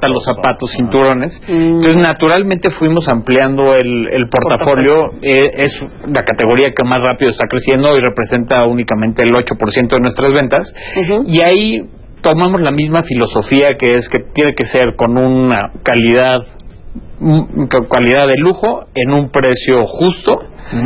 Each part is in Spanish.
corbata, los zapatos, cinturones. Entonces, naturalmente fuimos ampliando el portafolio. Es la categoría que más rápido está creciendo y representa únicamente el 8% de nuestras ventas. Y ahí tomamos la misma filosofía, que es que tiene que ser con una calidad de lujo en un precio justo.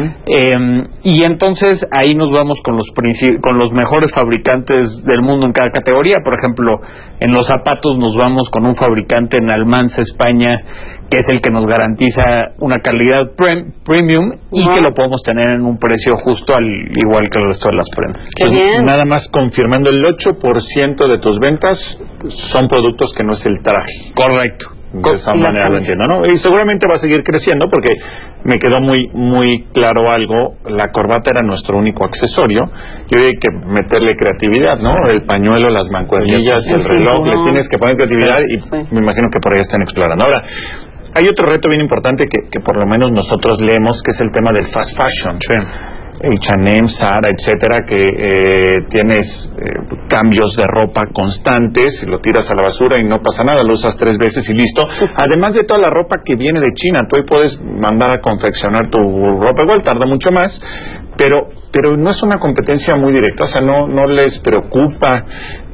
Y entonces ahí nos vamos con los mejores fabricantes del mundo en cada categoría. Por ejemplo, en los zapatos nos vamos con un fabricante en Almansa, España, que es el que nos garantiza una calidad premium y que lo podemos tener en un precio justo, al igual que el resto de las prendas. Pues nada más confirmando, el 8% de tus ventas son productos que no es el traje. Correcto. De esa manera lo entiendo, ¿no? Y seguramente va a seguir creciendo, porque me quedó muy claro algo: la corbata era nuestro único accesorio y hoy hay que meterle creatividad, ¿no? Sí. El pañuelo, las mancuernillas, el reloj, le tienes que poner creatividad y me imagino que por ahí están explorando. Ahora, hay otro reto bien importante que por lo menos nosotros leemos, que es el tema del fast fashion. Sí. H&M, Zara, etcétera, que tienes cambios de ropa constantes, lo tiras a la basura y no pasa nada, lo usas 3 veces y listo. Además de toda la ropa que viene de China, tú ahí puedes mandar a confeccionar tu ropa, igual tarda mucho más, pero no es una competencia muy directa, o sea, no les preocupa,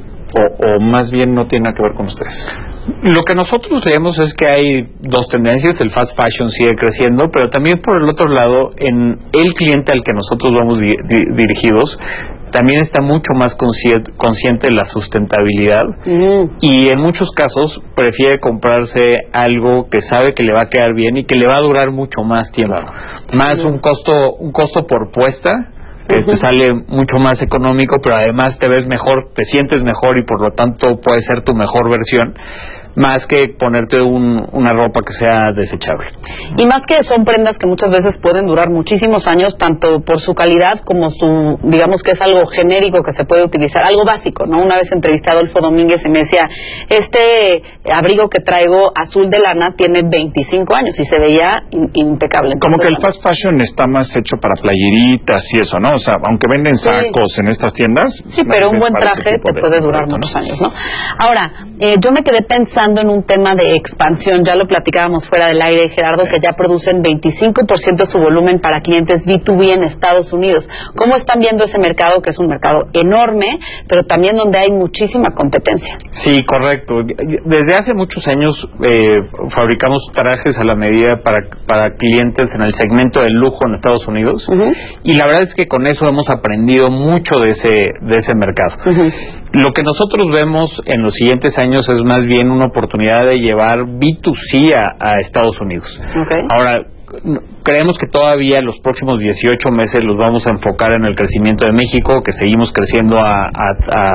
o más bien no tiene nada que ver con ustedes. Lo que nosotros leemos es que hay dos tendencias: el fast fashion sigue creciendo, pero también por el otro lado, en el cliente al que nosotros vamos dirigidos, también está mucho más consciente de la sustentabilidad y en muchos casos prefiere comprarse algo que sabe que le va a quedar bien y que le va a durar mucho más tiempo. Más un costo por puesta. Te sale mucho más económico, pero además te ves mejor, te sientes mejor y por lo tanto puede ser tu mejor versión, más que ponerte una ropa que sea desechable. Y más que son prendas que muchas veces pueden durar muchísimos años, tanto por su calidad como digamos que es algo genérico que se puede utilizar, algo básico, ¿no? Una vez entrevisté a Adolfo Domínguez y me decía, este abrigo que traigo azul de lana tiene 25 años y se veía impecable. Entonces, como que el fast fashion está más hecho para playeritas y eso, ¿no? O sea, aunque venden sacos en estas tiendas. Sí, pero un buen traje te puede durar muchos años, ¿no? Ahora, yo me quedé pensando en un tema de expansión. Ya lo platicábamos fuera del aire, Gerardo, que ya producen 25% de su volumen para clientes B2B en Estados Unidos. ¿Cómo están viendo ese mercado, que es un mercado enorme, pero también donde hay muchísima competencia? Sí, correcto. Desde hace muchos años fabricamos trajes a la medida para clientes en el segmento del lujo en Estados Unidos, y la verdad es que con eso hemos aprendido mucho de ese mercado. Lo que nosotros vemos en los siguientes años es más bien una oportunidad de llevar B2C a Estados Unidos. Ahora, creemos que todavía los próximos 18 meses los vamos a enfocar en el crecimiento de México, que seguimos creciendo a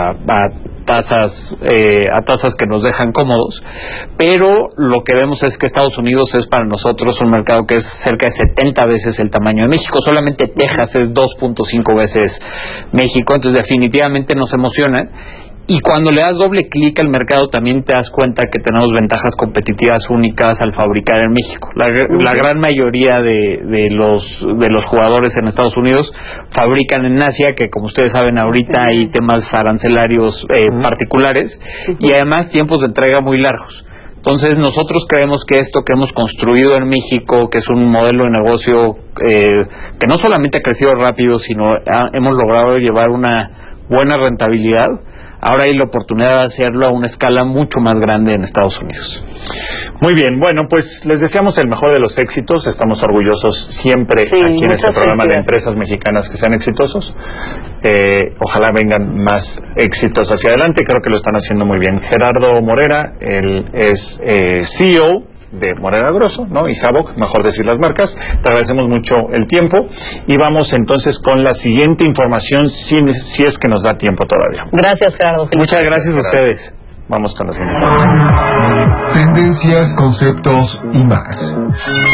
tasas que nos dejan cómodos, pero lo que vemos es que Estados Unidos es para nosotros un mercado que es cerca de 70 veces el tamaño de México. Solamente Texas es 2.5 veces México, entonces definitivamente nos emociona. Y cuando le das doble clic al mercado, también te das cuenta que tenemos ventajas competitivas únicas al fabricar en México. La gran mayoría de los jugadores en Estados Unidos fabrican en Asia, que como ustedes saben ahorita hay temas arancelarios particulares, y además tiempos de entrega muy largos. Entonces nosotros creemos que esto que hemos construido en México, que es un modelo de negocio que no solamente ha crecido rápido, sino hemos logrado llevar una buena rentabilidad, ahora hay la oportunidad de hacerlo a una escala mucho más grande en Estados Unidos. Muy bien, bueno, pues les deseamos el mejor de los éxitos. Estamos orgullosos siempre aquí en este programa de empresas mexicanas que sean exitosos. Ojalá vengan más éxitos hacia adelante. Creo que lo están haciendo muy bien. Gerardo Morera, él es CEO de Morera Grosso, ¿no? Y Havoc, mejor decir las marcas. Te agradecemos mucho el tiempo y vamos entonces con la siguiente información, si es que nos da tiempo todavía. Gracias, Gerardo. Muchas gracias a ustedes. Vamos con la siguiente información. Tendencias, conceptos y más